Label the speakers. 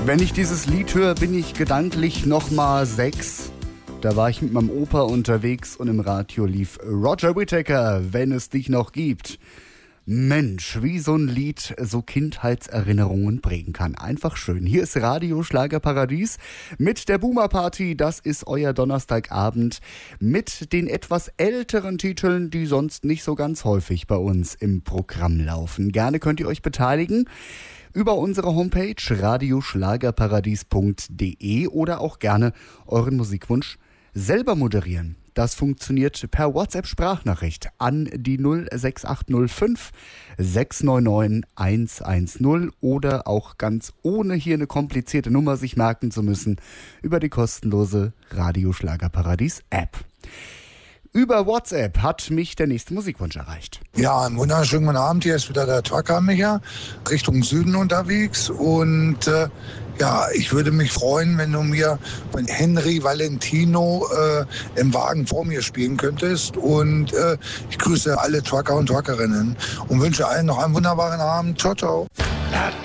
Speaker 1: Wenn ich dieses Lied höre, bin ich gedanklich nochmal 6. Da war ich mit meinem Opa unterwegs und im Radio lief Roger Whittaker, wenn es dich noch gibt. Mensch, wie so ein Lied so Kindheitserinnerungen prägen kann. Einfach schön. Hier ist Radio Schlagerparadies mit der Boomer Party. Das ist euer Donnerstagabend mit den etwas älteren Titeln, die sonst nicht so ganz häufig bei uns im Programm laufen. Gerne könnt ihr euch beteiligen über unsere Homepage radioschlagerparadies.de oder auch gerne euren Musikwunsch selber moderieren. Das funktioniert per WhatsApp-Sprachnachricht an die 06805 699 110 oder auch ganz ohne hier eine komplizierte Nummer sich merken zu müssen über die kostenlose Radio Schlagerparadies-App. Über WhatsApp hat mich der nächste Musikwunsch erreicht.
Speaker 2: Ja, einen wunderschönen guten Abend. Hier ist wieder der Trucker Micha, Richtung Süden unterwegs. Und ich würde mich freuen, wenn du mir von Henry Valentino im Wagen vor mir spielen könntest. Und ich grüße alle Trucker und Truckerinnen und wünsche allen noch einen wunderbaren Abend. Ciao, ciao.